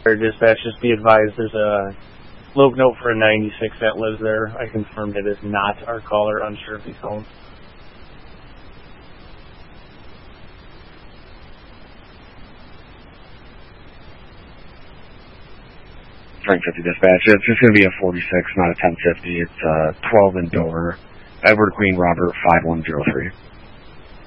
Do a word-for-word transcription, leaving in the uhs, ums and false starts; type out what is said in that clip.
Or dispatch, just be advised there's a loc note for a ninety-six that lives there. I confirmed it is not our caller, unsure if he's home. Frank fifty dispatch. It's just going to be a forty-six, not a ten fifty. It's uh, twelve in Dover. Edward Queen Robert five one zero three.